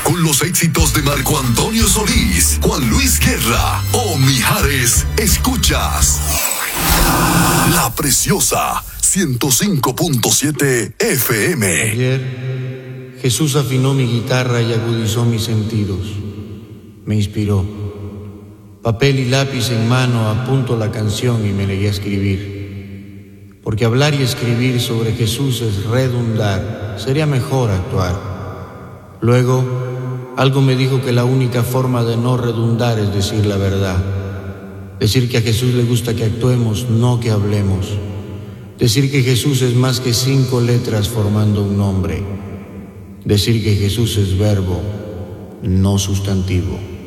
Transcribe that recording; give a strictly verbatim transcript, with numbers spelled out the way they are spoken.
con los éxitos de Marco Antonio Solís, Juan Luis Guerra o Mijares, escuchas La Preciosa ciento cinco punto siete F M. Ayer Jesús afinó mi guitarra y agudizó mis sentidos. Me inspiró. Papel y lápiz en mano apunto la canción y me negué a escribir. Porque hablar y escribir sobre Jesús es redundar, sería mejor actuar. Luego, algo me dijo que la única forma de no redundar es decir la verdad. Decir que a Jesús le gusta que actuemos, no que hablemos. Decir que Jesús es más que cinco letras formando un nombre. Decir que Jesús es verbo, no sustantivo.